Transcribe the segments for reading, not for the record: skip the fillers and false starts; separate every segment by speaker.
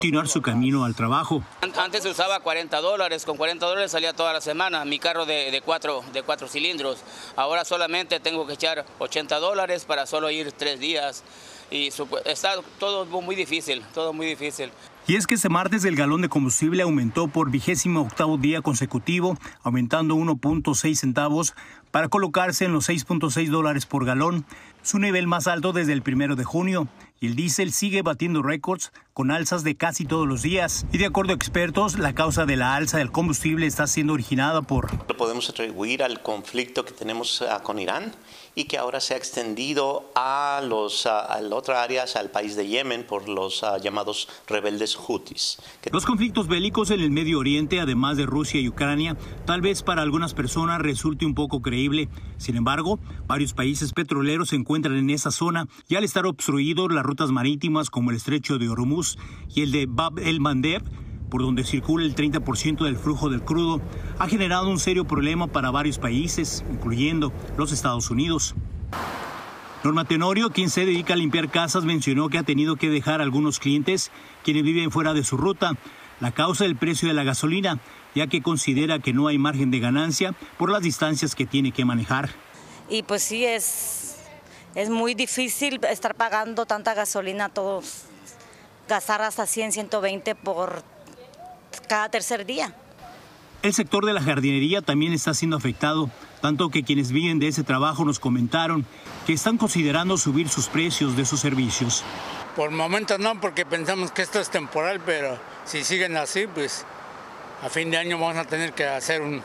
Speaker 1: continuar su camino al trabajo.
Speaker 2: Antes se usaba $40, con $40 salía toda la semana mi carro de cuatro cilindros. Ahora solamente tengo que echar $80 para solo ir 3 días y está todo muy difícil, todo muy difícil.
Speaker 1: Y es que este martes el galón de combustible aumentó por 28º día consecutivo, aumentando 1.6 centavos para colocarse en los $6.6 por galón, su nivel más alto desde el 1 de junio. Y el diésel sigue batiendo récords con alzas de casi todos los días. Y de acuerdo a expertos, la causa de la alza del combustible está siendo originada por...
Speaker 3: Lo podemos atribuir al conflicto que tenemos con Irán y que ahora se ha extendido a otras áreas, al país de Yemen, por los llamados rebeldes hutis.
Speaker 1: Los conflictos bélicos en el Medio Oriente, además de Rusia y Ucrania, tal vez para algunas personas resulte un poco creíble. Sin embargo, varios países petroleros se encuentran en esa zona y al estar obstruidos las rutas marítimas como el estrecho de Hormuz y el de Bab el-Mandeb, por donde circula el 30% del flujo del crudo, ha generado un serio problema para varios países, incluyendo los Estados Unidos. Norma Tenorio, quien se dedica a limpiar casas, mencionó que ha tenido que dejar a algunos clientes quienes viven fuera de su ruta. La causa del precio de la gasolina, ya que considera que no hay margen de ganancia por las distancias que tiene que manejar.
Speaker 4: Y pues sí, es muy difícil estar pagando tanta gasolina, todos gastar hasta 100, 120 por cada tercer día.
Speaker 1: El sector de la jardinería también está siendo afectado, tanto que quienes viven de ese trabajo nos comentaron que están considerando subir sus precios de sus servicios.
Speaker 5: Por momentos no, porque pensamos que esto es temporal, pero si siguen así, pues a fin de año vamos a tener que hacer un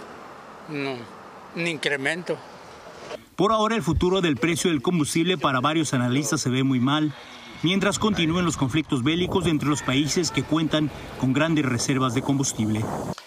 Speaker 5: incremento.
Speaker 1: Por ahora el futuro del precio del combustible para varios analistas se ve muy mal, mientras continúen los conflictos bélicos entre los países que cuentan con grandes reservas de combustible.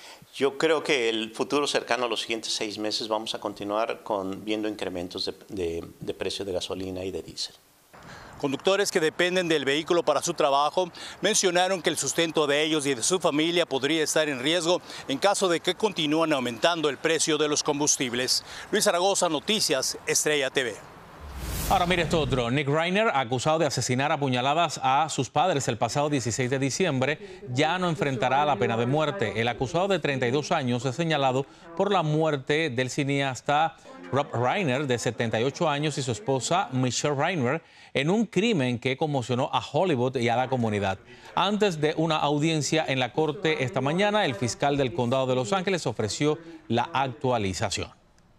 Speaker 3: Yo creo que el futuro cercano a los siguientes 6 meses vamos a continuar viendo incrementos de precio de gasolina y de diésel.
Speaker 1: Conductores que dependen del vehículo para su trabajo mencionaron que el sustento de ellos y de su familia podría estar en riesgo en caso de que continúen aumentando el precio de los combustibles. Luis Zaragoza, Noticias Estrella TV.
Speaker 6: Ahora mire esto otro. Nick Reiner, acusado de asesinar a puñaladas a sus padres el pasado 16 de diciembre, ya no enfrentará la pena de muerte. El acusado de 32 años es señalado por la muerte del cineasta Rob Reiner, de 78 años, y su esposa Michelle Reiner, en un crimen que conmocionó a Hollywood y a la comunidad. Antes de una audiencia en la corte esta mañana, el fiscal del condado de Los Ángeles ofreció la actualización.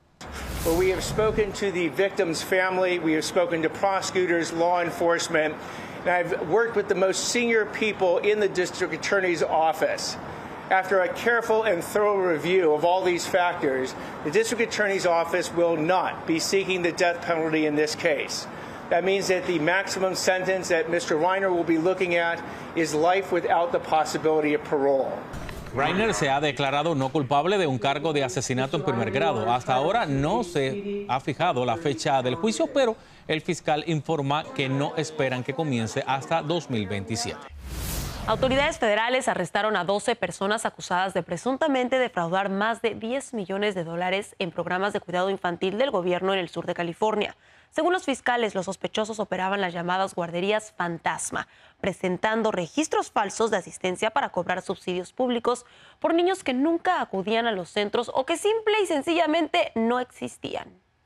Speaker 7: Well, we have spoken to the victim's family, we have spoken to prosecutors, law enforcement, and I've worked with the most senior people in the district attorney's office. After a careful and thorough review of all these factors, the district attorney's office will not be seeking the death penalty in this case. That means that the maximum sentence that Mr. Reiner will be looking at is life without the possibility of parole.
Speaker 6: Reiner se ha declarado no culpable de un cargo de asesinato en primer grado. Hasta ahora no se ha fijado la fecha del juicio, pero el fiscal informa que no esperan que comience hasta 2027.
Speaker 8: Autoridades federales arrestaron a 12 personas acusadas de presuntamente defraudar más de $10 millones en programas de cuidado infantil del gobierno en el sur de California. Según los fiscales, los sospechosos operaban las llamadas guarderías fantasma, presentando registros falsos de asistencia para cobrar subsidios públicos por niños que nunca acudían a los centros o que simple y sencillamente no existían.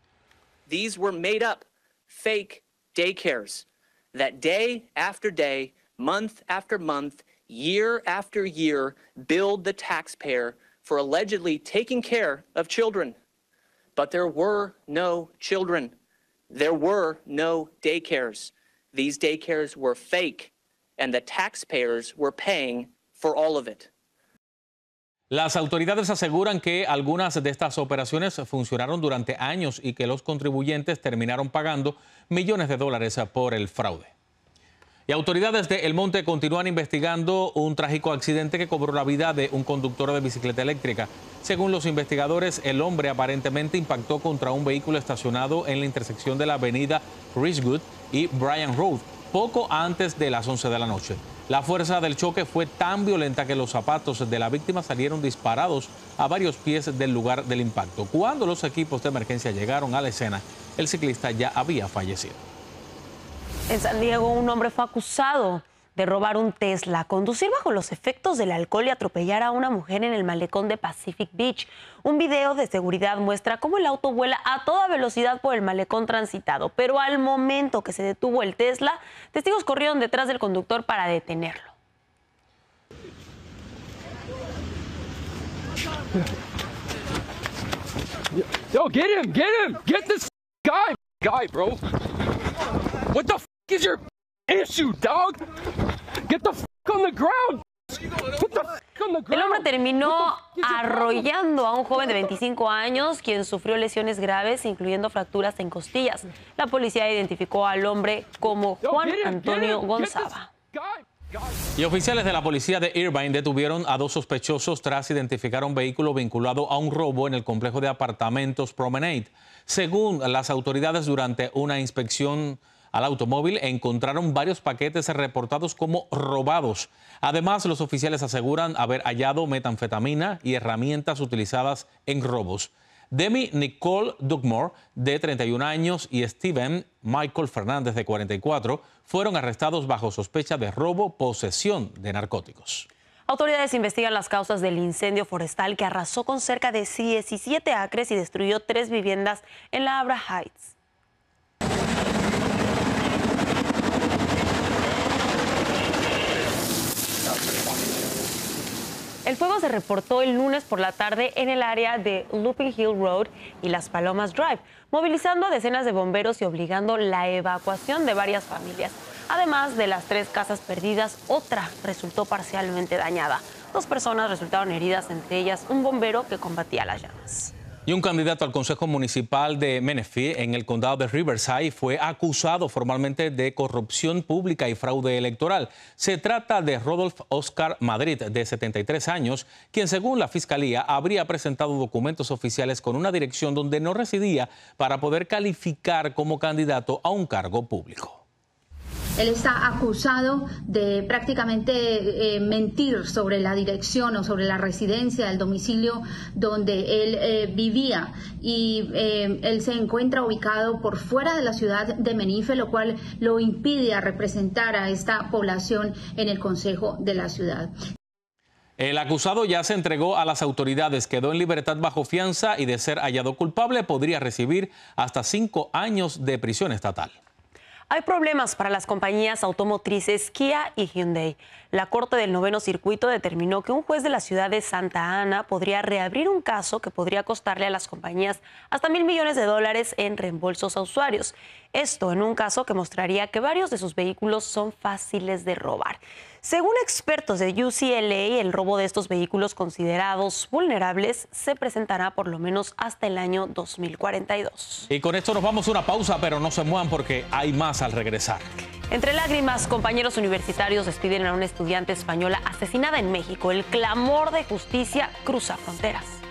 Speaker 9: These were made up, fake daycares that day after day, month after month, year after year, billed the taxpayer for allegedly taking care of children. But there were no children. There were no daycares. These daycares were fake, and the taxpayers were paying for all of it.
Speaker 6: Las autoridades aseguran que algunas de estas operaciones funcionaron durante años y que los contribuyentes terminaron pagando millones de dólares por el fraude. Y autoridades de El Monte continúan investigando un trágico accidente que cobró la vida de un conductor de bicicleta eléctrica. Según los investigadores, el hombre aparentemente impactó contra un vehículo estacionado en la intersección de la avenida Ridgewood y Bryan Road, poco antes de las 11 de la noche. La fuerza del choque fue tan violenta que los zapatos de la víctima salieron disparados a varios pies del lugar del impacto. Cuando los equipos de emergencia llegaron a la escena, el ciclista ya había fallecido.
Speaker 8: En San Diego, un hombre fue acusado de robar un Tesla, conducir bajo los efectos del alcohol y atropellar a una mujer en el malecón de Pacific Beach. Un video de seguridad muestra cómo el auto vuela a toda velocidad por el malecón transitado, pero al momento que se detuvo el Tesla, testigos corrieron detrás del conductor para detenerlo.
Speaker 10: Yo, get him! Get this guy, bro! What the is your issue, dog? Get the on the ground!
Speaker 8: El hombre terminó arrollando a un joven de 25 años, quien sufrió lesiones graves, incluyendo fracturas en costillas. La policía identificó al hombre como Juan Antonio Gonzaga.
Speaker 6: Y oficiales de la policía de Irvine detuvieron a 2 sospechosos tras identificar un vehículo vinculado a un robo en el complejo de apartamentos Promenade. Según las autoridades, durante una inspección al automóvil encontraron varios paquetes reportados como robados. Además, los oficiales aseguran haber hallado metanfetamina y herramientas utilizadas en robos. Demi Nicole Dugmore, de 31 años, y Steven Michael Fernández, de 44, fueron arrestados bajo sospecha de robo, posesión de narcóticos.
Speaker 8: Autoridades investigan las causas del incendio forestal que arrasó con cerca de 17 acres y destruyó 3 viviendas en la Abra Heights. El fuego se reportó el lunes por la tarde en el área de Looping Hill Road y Las Palomas Drive, movilizando a decenas de bomberos y obligando la evacuación de varias familias. Además de las 3 casas perdidas, otra resultó parcialmente dañada. 2 personas resultaron heridas, entre ellas un bombero que combatía las llamas.
Speaker 6: Y un candidato al Consejo Municipal de Menifee, en el condado de Riverside, fue acusado formalmente de corrupción pública y fraude electoral. Se trata de Rodolph Oscar Madrid, de 73 años, quien, según la Fiscalía, habría presentado documentos oficiales con una dirección donde no residía para poder calificar como candidato a un cargo público.
Speaker 11: Él está acusado de prácticamente mentir sobre la dirección o sobre la residencia, el domicilio donde él vivía. Y él se encuentra ubicado por fuera de la ciudad de Menifee, lo cual lo impide a representar a esta población en el Consejo de la ciudad.
Speaker 6: El acusado ya se entregó a las autoridades, quedó en libertad bajo fianza y, de ser hallado culpable, podría recibir hasta 5 años de prisión estatal.
Speaker 8: Hay problemas para las compañías automotrices Kia y Hyundai. La Corte del Noveno Circuito determinó que un juez de la ciudad de Santa Ana podría reabrir un caso que podría costarle a las compañías hasta $1.000 millones en reembolsos a usuarios. Esto en un caso que mostraría que varios de sus vehículos son fáciles de robar. Según expertos de UCLA, el robo de estos vehículos considerados vulnerables se presentará por lo menos hasta el año 2042.
Speaker 6: Y con esto nos vamos a una pausa, pero no se muevan porque hay más al regresar.
Speaker 8: Entre lágrimas, compañeros universitarios despiden a una estudiante española asesinada en México. El clamor de justicia cruza fronteras.